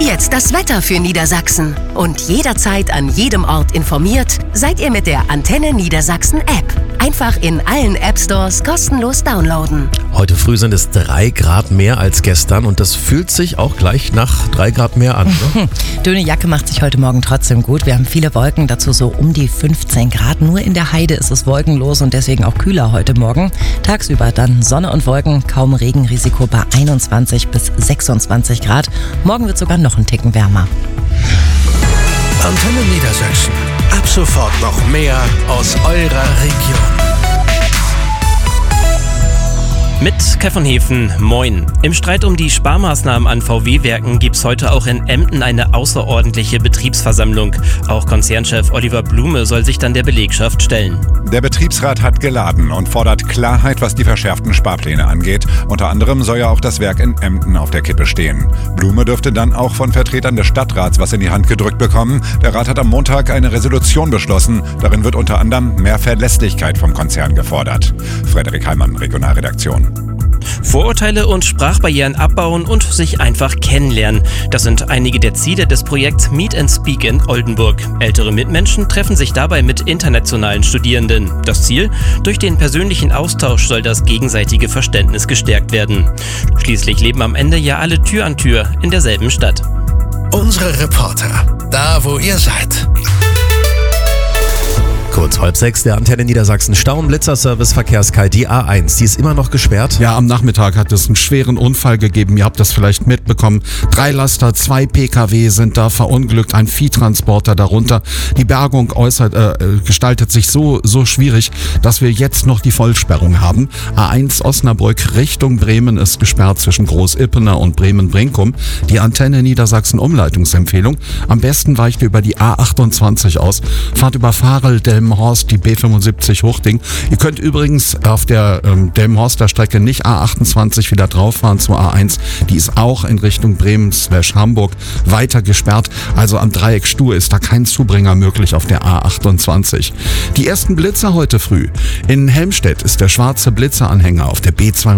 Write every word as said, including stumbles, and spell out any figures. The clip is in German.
Jetzt das Wetter für Niedersachsen. Und jederzeit an jedem Ort informiert seid ihr mit der Antenne Niedersachsen App. Einfach in allen App Stores kostenlos downloaden. Heute früh sind es drei Grad mehr als gestern und das fühlt sich auch gleich nach drei Grad mehr an. Ne? Dünne Jacke macht sich heute Morgen trotzdem gut. Wir haben viele Wolken, dazu so um die fünfzehn Grad. Nur in der Heide ist es wolkenlos und deswegen auch kühler heute Morgen. Tagsüber dann Sonne und Wolken, kaum Regenrisiko bei einundzwanzig bis sechsundzwanzig Grad. Morgen wird sogar noch ein Ticken wärmer. Antenne Niedersachsen. Ab sofort noch mehr aus eurer Region. Mit Kai von Hefen, moin. Im Streit um die Sparmaßnahmen an V W-Werken gibt's heute auch in Emden eine außerordentliche Betriebsversammlung. Auch Konzernchef Oliver Blume soll sich dann der Belegschaft stellen. Der Betriebsrat hat geladen und fordert Klarheit, was die verschärften Sparpläne angeht. Unter anderem soll ja auch das Werk in Emden auf der Kippe stehen. Blume dürfte dann auch von Vertretern des Stadtrats was in die Hand gedrückt bekommen. Der Rat hat am Montag eine Resolution beschlossen. Darin wird unter anderem mehr Verlässlichkeit vom Konzern gefordert. Frederik Heimann, Regionalredaktion. Vorurteile und Sprachbarrieren abbauen und sich einfach kennenlernen. Das sind einige der Ziele des Projekts Meet and Speak in Oldenburg. Ältere Mitmenschen treffen sich dabei mit internationalen Studierenden. Das Ziel? Durch den persönlichen Austausch soll das gegenseitige Verständnis gestärkt werden. Schließlich leben am Ende ja alle Tür an Tür in derselben Stadt. Unsere Reporter, da wo ihr seid. Kurz halb sechs, der Antenne Niedersachsen Stau- und Blitzerservice Verkehrskai, die A eins, die ist immer noch gesperrt. Ja, am Nachmittag hat es einen schweren Unfall gegeben, ihr habt das vielleicht mitbekommen. Drei Laster, zwei P K W sind da verunglückt, ein Viehtransporter darunter. Die Bergung äußert, äh, gestaltet sich so, so schwierig, dass wir jetzt noch die Vollsperrung haben. A eins Osnabrück Richtung Bremen ist gesperrt zwischen Groß-Ippener und Bremen-Brinkum. Die Antenne Niedersachsen Umleitungsempfehlung: am besten weicht ihr über die A achtundzwanzig aus, fahrt über Farel, Delmenhorst, die B fünfundsiebzig Huchting. Ihr könnt übrigens auf der ähm, Delmenhorster Strecke nicht A achtundzwanzig wieder drauf fahren zur A eins. Die ist auch in Richtung Bremen slash Hamburg weiter gesperrt. Also am Dreieck Stuhr ist da kein Zubringer möglich auf der A achtundzwanzig. Die ersten Blitzer heute früh. In Helmstedt ist der schwarze Blitzeranhänger auf der B zwei